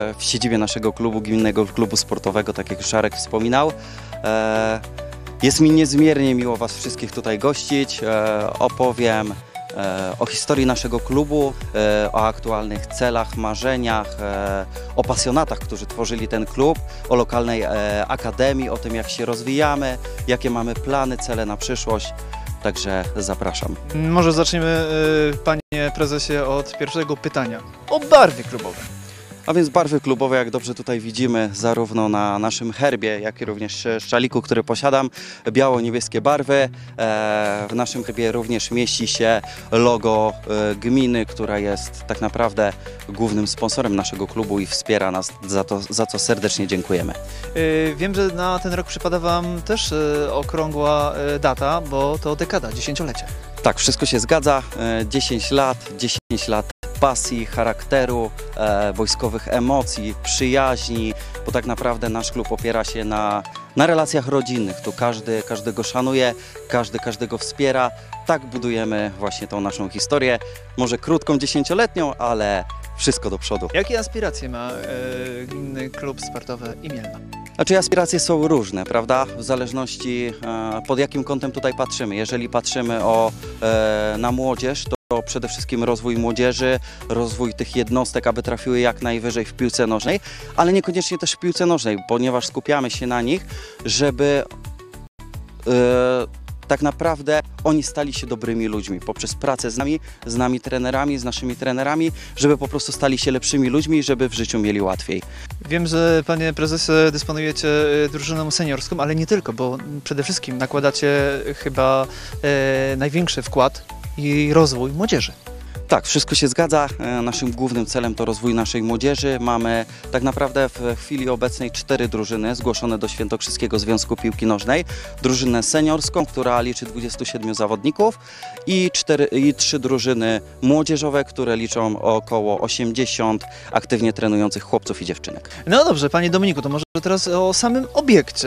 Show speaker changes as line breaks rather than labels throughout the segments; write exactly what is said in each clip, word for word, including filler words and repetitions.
w siedzibie naszego klubu, Gminnego Klubu Sportowego, tak jak już Arek wspominał. Jest mi niezmiernie miło Was wszystkich tutaj gościć. Opowiem o historii naszego klubu, o aktualnych celach, marzeniach, o pasjonatach, którzy tworzyli ten klub, o lokalnej akademii, o tym, jak się rozwijamy, jakie mamy plany, cele na przyszłość. Także zapraszam.
Może zaczniemy, panie prezesie, od pierwszego pytania o barwy klubowe.
A więc barwy klubowe, jak dobrze tutaj widzimy, zarówno na naszym herbie, jak i również szaliku, który posiadam, biało-niebieskie barwy. W naszym herbie również mieści się logo gminy, która jest tak naprawdę głównym sponsorem naszego klubu i wspiera nas, za to, za co serdecznie dziękujemy.
Wiem, że na ten rok przypada Wam też okrągła data, bo to dekada, dziesięciolecie.
Tak, wszystko się zgadza. dziesięć lat, dziesięć lat pasji, charakteru, e, wojskowych emocji, przyjaźni, bo tak naprawdę nasz klub opiera się na, na relacjach rodzinnych. Tu każdy każdego szanuje, każdy każdego wspiera. Tak budujemy właśnie tą naszą historię. Może krótką, dziesięcioletnią, ale wszystko do przodu.
Jakie aspiracje ma e, Gminny Klub Sportowy Imielno?
Znaczy aspiracje są różne, prawda? W zależności e, pod jakim kątem tutaj patrzymy. Jeżeli patrzymy o, e, na młodzież, to To przede wszystkim rozwój młodzieży, rozwój tych jednostek, aby trafiły jak najwyżej w piłce nożnej, ale niekoniecznie też w piłce nożnej, ponieważ skupiamy się na nich, żeby yy, tak naprawdę oni stali się dobrymi ludźmi poprzez pracę z nami, z nami trenerami, z naszymi trenerami, żeby po prostu stali się lepszymi ludźmi i żeby w życiu mieli łatwiej.
Wiem, że panie prezesie dysponujecie drużyną seniorską, ale nie tylko, bo przede wszystkim nakładacie chyba e, największy wkład i rozwój młodzieży.
Tak, wszystko się zgadza. Naszym głównym celem to rozwój naszej młodzieży. Mamy tak naprawdę w chwili obecnej cztery drużyny zgłoszone do Świętokrzyskiego Związku Piłki Nożnej. Drużynę seniorską, która liczy dwudziestu siedmiu zawodników i, cztery, i trzy drużyny młodzieżowe, które liczą około osiemdziesięciu aktywnie trenujących chłopców i dziewczynek.
No dobrze, panie Dominiku, to może teraz o samym obiekcie.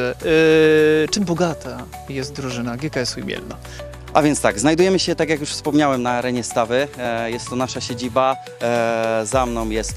Yy, czym bogata jest drużyna G K S-u Imielno?
A więc tak, znajdujemy się, tak jak już wspomniałem, na arenie Stawy. Jest to nasza siedziba. Za mną jest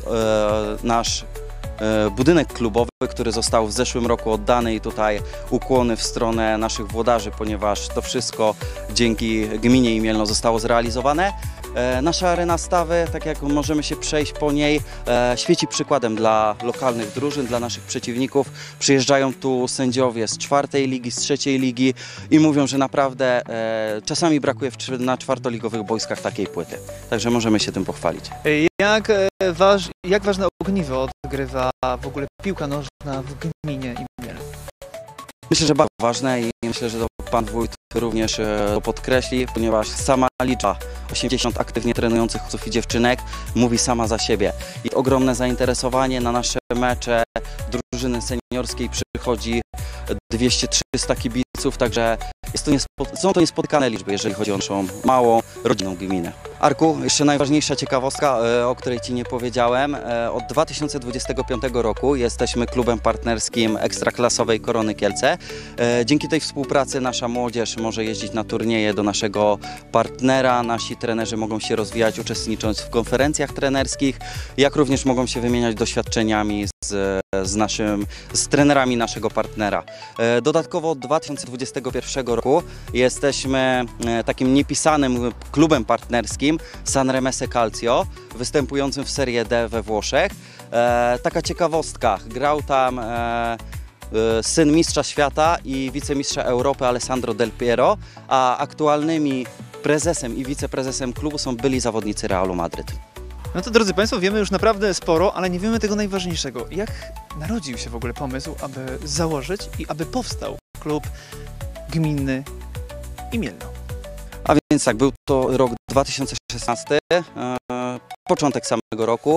nasz budynek klubowy, który został w zeszłym roku oddany i tutaj ukłony w stronę naszych włodarzy, ponieważ to wszystko dzięki gminie Imielno zostało zrealizowane. Nasza arena Stawy, tak jak możemy się przejść po niej, świeci przykładem dla lokalnych drużyn, dla naszych przeciwników. Przyjeżdżają tu sędziowie z czwartej ligi, z trzeciej ligi i mówią, że naprawdę czasami brakuje na czwartoligowych boiskach takiej płyty. Także możemy się tym pochwalić.
Jak, waż, jak ważne ogniwo odgrywa w ogóle piłka nożna w gminie Imielno?
Myślę, że bardzo ważne i myślę, że to pan wójt również to podkreśli, ponieważ sama liczba osiemdziesięciu aktywnie trenujących chłopców i dziewczynek mówi sama za siebie. I ogromne zainteresowanie na nasze mecze drużyny seniorskiej przychodzi dwieście trzysta kibiców, także jest to niespo, są to niespotykane liczby, jeżeli chodzi o naszą małą, rodzinną gminę. Arku, jeszcze najważniejsza ciekawostka, o której Ci nie powiedziałem. Od dwa tysiące dwudziestego piątego roku jesteśmy klubem partnerskim ekstraklasowej Korony Kielce. Dzięki tej współpracy nasza młodzież może jeździć na turnieje do naszego partnera, nasi trenerzy mogą się rozwijać, uczestnicząc w konferencjach trenerskich, jak również mogą się wymieniać doświadczeniami z, z, naszym, z trenerami naszego partnera. Dodatkowo od dwa tysiące dwudziestego pierwszego roku jesteśmy takim niepisanym klubem partnerskim Sanremese Calcio, występującym w Serie D we Włoszech. E, taka ciekawostka, grał tam e, e, syn mistrza świata i wicemistrza Europy Alessandro Del Piero, a aktualnymi prezesem i wiceprezesem klubu są byli zawodnicy Realu Madryt.
No to drodzy Państwo, wiemy już naprawdę sporo, ale nie wiemy tego najważniejszego. Jak narodził się w ogóle pomysł, aby założyć i aby powstał klub gminny Imielno?
A więc tak, był to rok dwa tysiące szesnasty, e, początek samego roku.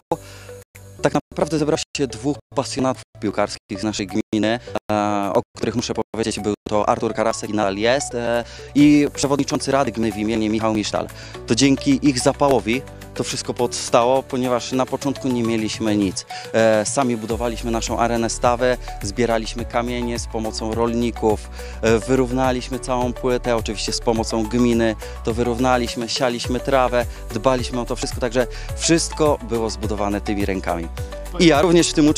Tak naprawdę zebrało się dwóch pasjonatów piłkarskich z naszej gminy, e, o których muszę powiedzieć, był to Artur Karasek i nadal jest, e, i przewodniczący Rady Gminy w Imielnie Michał Misztal. To dzięki ich zapałowi, to wszystko powstało, ponieważ na początku nie mieliśmy nic. E, sami budowaliśmy naszą arenę stawę, zbieraliśmy kamienie z pomocą rolników, e, wyrównaliśmy całą płytę, oczywiście z pomocą gminy, to wyrównaliśmy, sialiśmy trawę, dbaliśmy o to wszystko, także wszystko było zbudowane tymi rękami. I ja również w tym